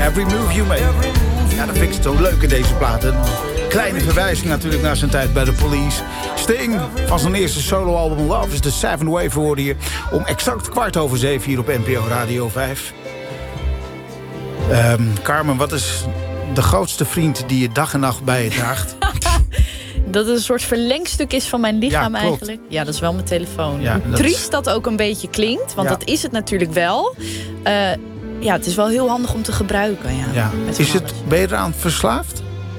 Every Move You Make. Ja, dat vind ik zo leuk in deze plaat. Een kleine verwijzing natuurlijk naar zijn tijd bij de Police. Sting van zijn eerste soloalbum Love is the Seventh Wave hoorde hier. Om exact 7:15 hier op NPO Radio 5. Carmen, wat is de grootste vriend die je dag en nacht bij je draagt? Dat het een soort verlengstuk is van mijn lichaam eigenlijk. Ja, dat is wel mijn telefoon. Ja, hoe triest dat ook een beetje klinkt. Want dat is het natuurlijk wel. Ja, het is wel heel handig om te gebruiken. Ja, Ben je eraan verslaafd?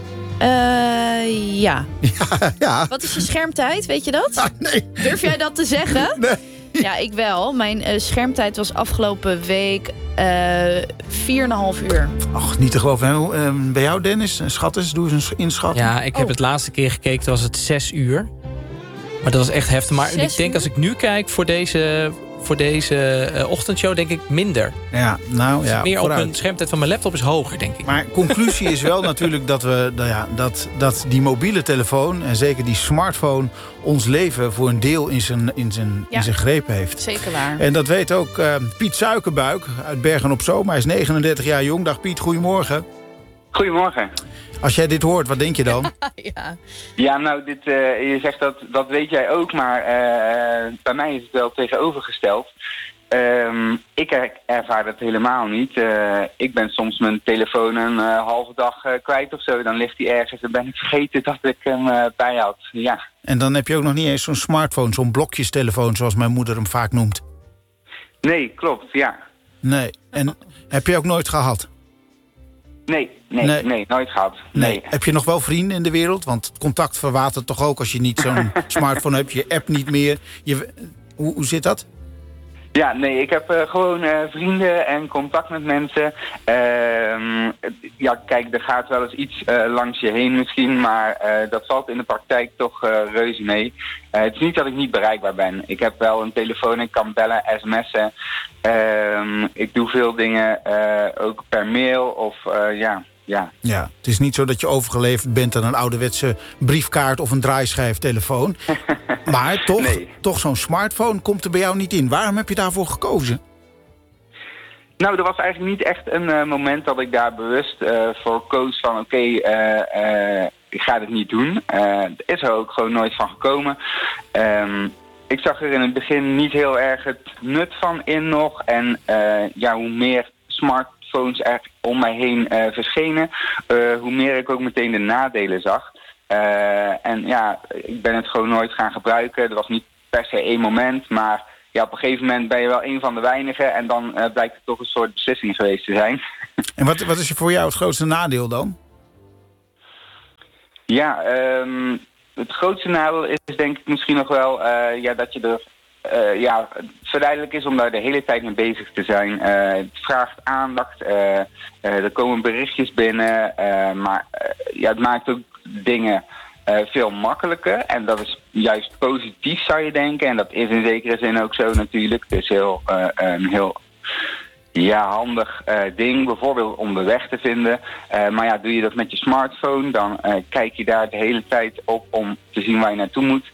Ja. Ja. Wat is je schermtijd, weet je dat? Ah, nee. Durf jij dat te zeggen? Nee. Ja, ik wel. Mijn schermtijd was afgelopen week 4,5 uur. Ach, niet te geloven. Bij jou, Dennis? Schat eens, doe eens een inschatting. Ja, ik heb het laatste keer gekeken, was het 6 uur. Maar dat was echt heftig. Maar ik denk, als ik nu kijk voor deze ochtendshow, denk ik minder. Ja, nou ja. Meer op mijn schermtijd van mijn laptop is hoger, denk ik. Maar conclusie is wel natuurlijk dat die mobiele telefoon en zeker die smartphone ons leven voor een deel in zijn greep heeft. Zeker waar. En dat weet ook Piet Suikerbuik uit Bergen op Zoom. Hij is 39 jaar jong. Dag Piet, goedemorgen. Goedemorgen. Als jij dit hoort, wat denk je dan? Ja, nou, je zegt dat weet jij ook, maar bij mij is het wel tegenovergesteld. Ik ervaar dat helemaal niet. Ik ben soms mijn telefoon een halve dag kwijt of zo. Dan ligt hij ergens en ben ik vergeten dat ik hem bij had. Ja. En dan heb je ook nog niet eens zo'n smartphone, zo'n blokjestelefoon zoals mijn moeder hem vaak noemt. Nee, klopt, ja. Nee, en heb je ook nooit gehad? Nee, nooit gehad. Nee. Heb je nog wel vrienden in de wereld? Want contact verwatert toch ook als je niet zo'n smartphone hebt. Je app niet meer. Hoe zit dat? Ja, nee, ik heb gewoon vrienden en contact met mensen. Ja, kijk, er gaat wel eens iets langs je heen misschien, maar dat valt in de praktijk toch reuze mee. Het is niet dat ik niet bereikbaar ben. Ik heb wel een telefoon, ik kan bellen, sms'en. Ik doe veel dingen ook per mail of ja. Ja, het is niet zo dat je overgeleverd bent aan een ouderwetse briefkaart of een draaischijftelefoon. Maar toch zo'n smartphone komt er bij jou niet in. Waarom heb je daarvoor gekozen? Nou, er was eigenlijk niet echt een moment dat ik daar bewust voor koos van oké, ik ga dit niet doen. Er is er ook gewoon nooit van gekomen. Ik zag er in het begin niet heel erg het nut van in nog. En hoe meer smartphones er om mij heen verschenen, hoe meer ik ook meteen de nadelen zag. En ja, ik ben het gewoon nooit gaan gebruiken. Er was niet per se één moment, maar ja, op een gegeven moment ben je wel een van de weinigen en dan blijkt het toch een soort beslissing geweest te zijn. En wat is voor jou het grootste nadeel dan? Ja, het grootste nadeel is denk ik misschien nog wel dat je er verleidelijk is om daar de hele tijd mee bezig te zijn. Het vraagt aandacht, er komen berichtjes binnen, maar het maakt ook dingen veel makkelijker. En dat is juist positief, zou je denken. En dat is in zekere zin ook zo natuurlijk. Het is een heel handig ding, bijvoorbeeld om de weg te vinden. Maar ja, doe je dat met je smartphone, dan kijk je daar de hele tijd op om te zien waar je naartoe moet.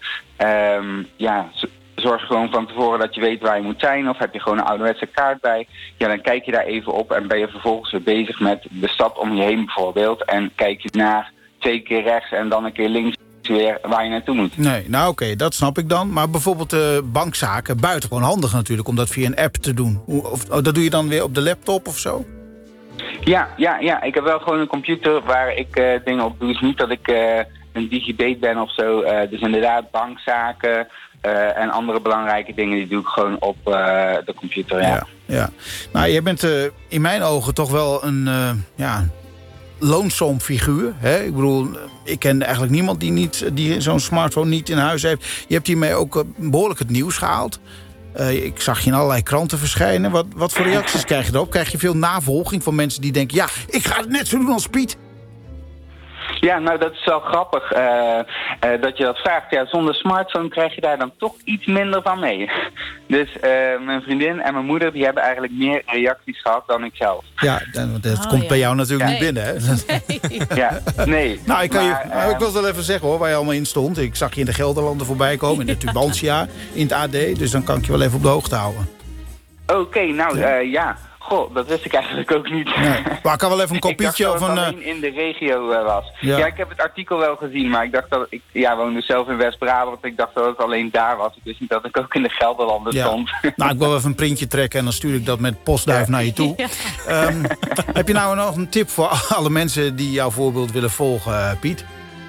Zorg gewoon van tevoren dat je weet waar je moet zijn. Of heb je gewoon een ouderwetse kaart bij. Ja, dan kijk je daar even op en ben je vervolgens weer bezig met de stad om je heen bijvoorbeeld. En kijk je naar 2 keer rechts en dan een keer links weer waar je naartoe moet. Nee, nou oké, dat snap ik dan. Maar bijvoorbeeld bankzaken, buitengewoon handig natuurlijk om dat via een app te doen. Dat doe je dan weer op de laptop of zo? Ja. Ik heb wel gewoon een computer waar ik dingen op doe. Het is niet dat ik een digibate ben of zo. Dus inderdaad, bankzaken en andere belangrijke dingen, die doe ik gewoon op de computer, ja. Nou, jij bent in mijn ogen toch wel een loonsom figuur. Hè? Ik bedoel, ik ken eigenlijk niemand die zo'n smartphone niet in huis heeft. Je hebt hiermee ook behoorlijk het nieuws gehaald. Ik zag je in allerlei kranten verschijnen. Wat voor reacties krijg je erop? Krijg je veel navolging van mensen die denken, ja, ik ga het net zo doen als Piet? Ja, nou dat is wel grappig dat je dat vraagt. Ja, zonder smartphone krijg je daar dan toch iets minder van mee. Dus mijn vriendin en mijn moeder die hebben eigenlijk meer reacties gehad dan ik zelf. Ja, dat komt bij jou natuurlijk niet binnen, hè? Ja, nee. Nou, ik wil het wel even zeggen hoor, waar je allemaal in stond. Ik zag je in de Gelderlanden voorbij komen, in de Tubantia, in het AD. Dus dan kan ik je wel even op de hoogte houden. Oké, nou ja. Goh, dat wist ik eigenlijk ook niet. Nee. Maar ik kan wel even een kopietje of van... alleen in de regio was. Ja, ik heb het artikel wel gezien, maar ik dacht dat... Ik woonde zelf in West-Brabant. Ik dacht dat het alleen daar was. Ik wist niet dat ik ook in de Gelderlanden stond. Nou, ik wil even een printje trekken en dan stuur ik dat met postduif naar je toe. Ja. Heb je nou nog een tip voor alle mensen die jouw voorbeeld willen volgen, Piet?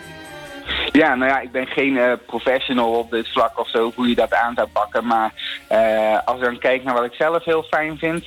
Ja, nou ja, ik ben geen professional op dit vlak of zo, hoe je dat aan zou pakken. Maar als ik dan kijk naar wat ik zelf heel fijn vind...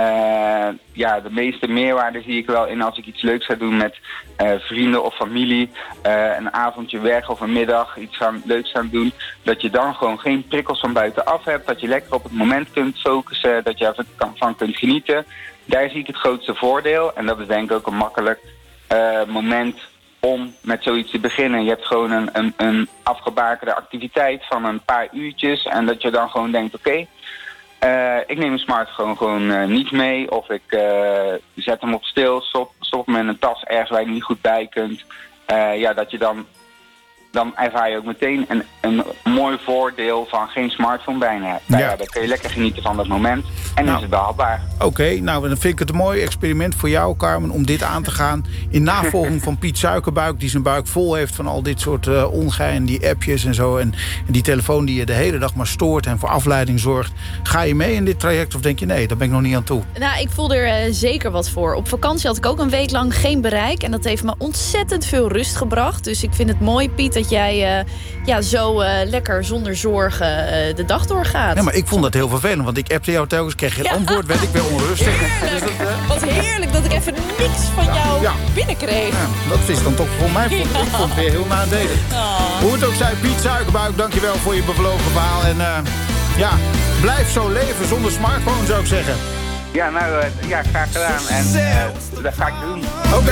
de meeste meerwaarde zie ik wel in als ik iets leuks ga doen met vrienden of familie. Een avondje weg of een middag iets leuks gaan doen. Dat je dan gewoon geen prikkels van buitenaf hebt. Dat je lekker op het moment kunt focussen. Dat je ervan kunt genieten. Daar zie ik het grootste voordeel. En dat is denk ik ook een makkelijk moment om met zoiets te beginnen. Je hebt gewoon een afgebakende activiteit van een paar uurtjes. En dat je dan gewoon denkt, oké, ik neem mijn smartphone gewoon niet mee. Of ik zet hem op stil, stop hem in een tas ergens waar je niet goed bij kunt. Dat je dan ervaar je ook meteen een mooi voordeel van geen smartphone bijna hebben. Nou ja, dan kun je lekker genieten van dat moment. En dan is het behapbaar. Oké, nou dan vind ik het een mooi experiment voor jou, Carmen, om dit aan te gaan. In navolging van Piet Suikerbuik, die zijn buik vol heeft van al dit soort ongein, die appjes en zo. En die telefoon die je de hele dag maar stoort en voor afleiding zorgt. Ga je mee in dit traject of denk je nee, daar ben ik nog niet aan toe? Nou, ik voel er zeker wat voor. Op vakantie had ik ook een week lang geen bereik. En dat heeft me ontzettend veel rust gebracht. Dus ik vind het mooi, Piet, dat jij zo lekker zonder zorgen de dag doorgaat. Ja, maar ik vond dat heel vervelend, want ik appte jou telkens, kreeg geen antwoord, werd ik weer onrustig. Dus wat heerlijk dat ik even niks van jou binnenkreeg. Ja, dat is dan toch voor mij, ik vond het weer heel nadelig. Hoe het ook zij, Piet Suikerbuik, dankjewel voor je bevlogen verhaal. En blijf zo leven zonder smartphone, zou ik zeggen. Ja, nou, graag gedaan. En dat ga ik doen.